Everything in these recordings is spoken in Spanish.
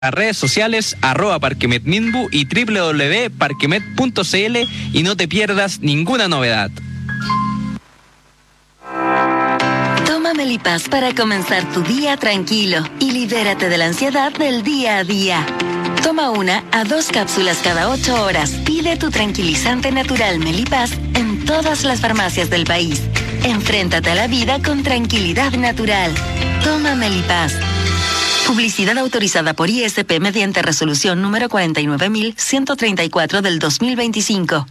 Las redes sociales @parquemetminbu y www.parquemet.cl y no te pierdas ninguna novedad. Toma Melipaz para comenzar tu día tranquilo y libérate de la ansiedad del día a día. Toma 1 a 2 cápsulas cada 8 horas. Pide tu tranquilizante natural Melipaz en todas las farmacias del país. Enfréntate a la vida con tranquilidad natural. Toma Melipaz. Publicidad autorizada por ISP mediante resolución número 49.134 del 2025.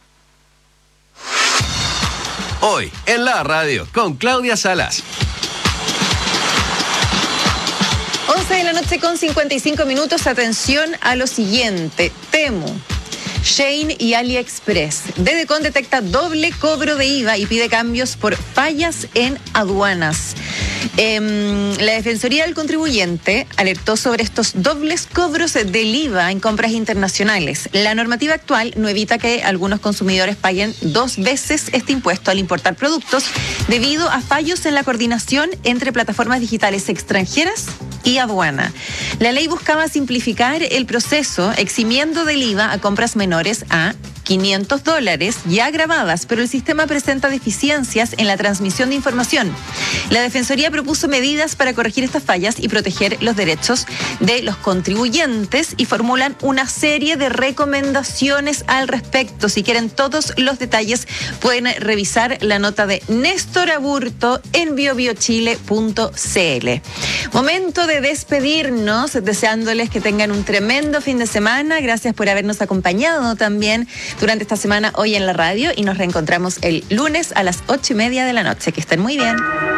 Hoy, en la radio, con Claudia Salas. 11 de la noche con 55 minutos. Atención a lo siguiente. Temu, Shein y AliExpress. Dedecon detecta doble cobro de IVA y pide cambios por fallas en aduanas. La Defensoría del Contribuyente alertó sobre estos dobles cobros del IVA en compras internacionales. La normativa actual no evita que algunos consumidores paguen 2 veces este impuesto al importar productos debido a fallos en la coordinación entre plataformas digitales extranjeras y aduana. La ley buscaba simplificar el proceso eximiendo del IVA a compras menores a $500 ya grabadas, pero el sistema presenta deficiencias en la transmisión de información. La Defensoría propuso medidas para corregir estas fallas y proteger los derechos de los contribuyentes y formulan una serie de recomendaciones al respecto. Si quieren todos los detalles, pueden revisar la nota de Néstor Aburto en biobiochile.cl. Momento de despedirnos, deseándoles que tengan un tremendo fin de semana. Gracias por habernos acompañado también durante esta semana hoy en la radio y nos reencontramos el lunes a las 8:30 de la noche. Que estén muy bien.